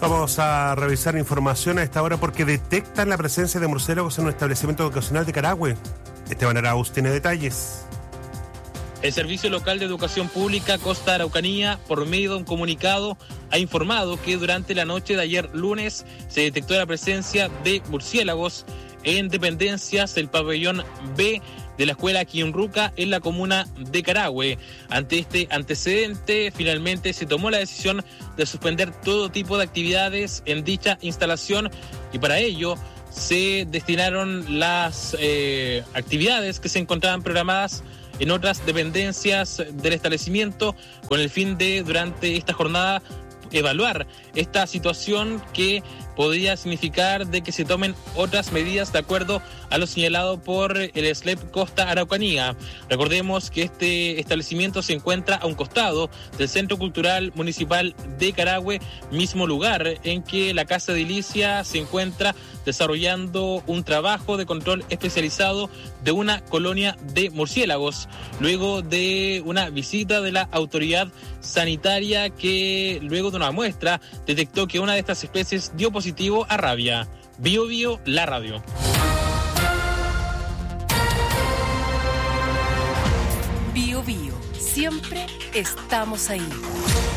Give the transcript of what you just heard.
Vamos a revisar información a esta hora porque detectan la presencia de murciélagos en un establecimiento educacional de Carahue. Esteban Arauz tiene detalles. El Servicio Local de Educación Pública Costa Araucanía, por medio de un comunicado, ha informado que durante la noche de ayer lunes se detectó la presencia de murciélagos en dependencias del pabellón B de la escuela Quinruca en la comuna de Carahue. Ante este antecedente, finalmente se tomó la decisión de suspender todo tipo de actividades en dicha instalación y para ello se destinaron las actividades que se encontraban programadas en otras dependencias del establecimiento con el fin de, durante esta jornada, evaluar esta situación que podría significar de que se tomen otras medidas de acuerdo a lo señalado por el SLEP Costa Araucanía. Recordemos que este establecimiento se encuentra a un costado del Centro Cultural Municipal de Carahue, mismo lugar en que la Casa de Edilicia se encuentra desarrollando un trabajo de control especializado de una colonia de murciélagos, luego de una visita de la autoridad sanitaria que luego de una muestra detectó que una de estas especies dio positivo a rabia. Bio Bio, la radio. Bio Bio, siempre estamos ahí.